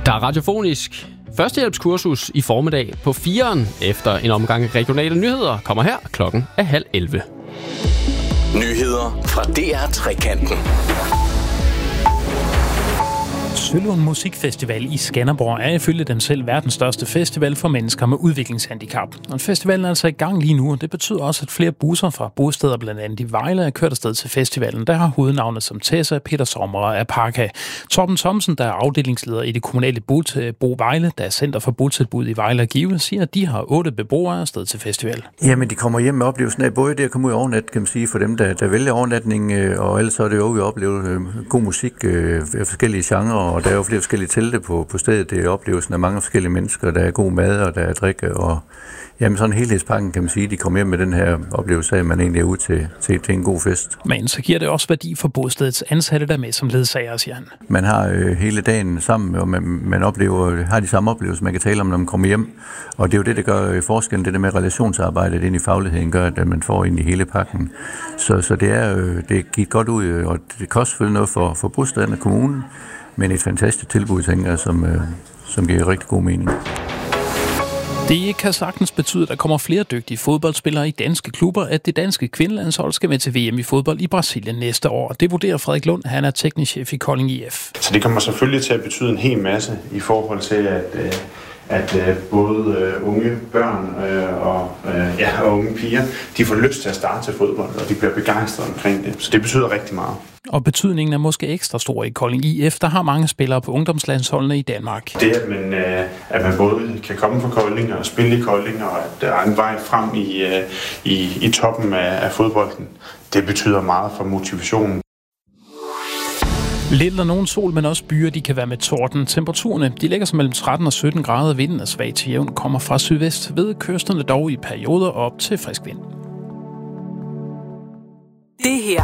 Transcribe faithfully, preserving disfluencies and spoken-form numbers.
Der er radiofonisk førstehjælpskursus i formiddag på fireren efter en omgang regionale nyheder. Kommer her, klokken er halv elleve. Nyheder fra D R Trekanten. Sølund Musikfestival i Skanderborg er ifølge dem selv verdens største festival for mennesker med udviklingshandicap. Og festivalen er altså i gang lige nu, og det betyder også, at flere busser fra bosteder blandt andet i Vejle er kørt afsted til festivalen. Der har hovednavnet som Tessa, Peter Sommer og Apaka. Torben Thomsen, der er afdelingsleder i det kommunale Bo Vejle, der er Center for Botilbud i Vejle og Give, siger, at de har otte beboere afsted til festival. Jamen, de kommer hjem med oplevelsen af både det at komme ud i overnat, kan man sige, for dem, der, der vælger overnatning, og ellers så er det jo, vi oplever god musik af forskellige genrer, og der er jo flere forskellige telte på, på stedet. Det er oplevelsen af mange forskellige mennesker. Der er god mad, og der er drikke, og jamen sådan en helhedspakken, kan man sige. De kommer hjem med den her oplevelse af, at man egentlig er ude til, til, til en god fest. Men så giver det også værdi for bostedets ansatte, der med som ledsager, siger han. Man har øh, hele dagen sammen, og man, man oplever, har de samme oplevelser, man kan tale om, når man kommer hjem. Og det er jo det, der gør forskellen. Det der med relationsarbejdet ind i fagligheden gør, at man får ind i hele pakken. Så, så det er øh, det er givet godt ud, og det koster selvfølgelig noget for, for bostaden og kommunen. Men et fantastisk tilbud, tænker jeg, som, øh, som giver rigtig god mening. Det kan sagtens betyde, at der kommer flere dygtige fodboldspillere i danske klubber, at det danske kvindelandshold skal med til V M i fodbold i Brasilien næste år. Det vurderer Frederik Lund, han er teknisk chef i Kolding I F. Så det kommer selvfølgelig til at betyde en hel masse i forhold til, at, at både unge børn og, ja, og unge piger, de får lyst til at starte til fodbold, og de bliver begejstrede omkring det. Så det betyder rigtig meget. Og betydningen er måske ekstra stor i Kolding I F, der har mange spillere på ungdomslandsholdene i Danmark. Det, at man, at man både kan komme fra Kolding og spille i Kolding, og at der er en vej frem i, i, i toppen af, af fodbolden, det betyder meget for motivationen. Lidt eller nogen sol, men også byer, de kan være med torden. Temperaturerne, de ligger sig mellem tretten og sytten grader. Vinden er svag til jævn, kommer fra sydvest, ved kysterne dog i perioder op til frisk vind. Det her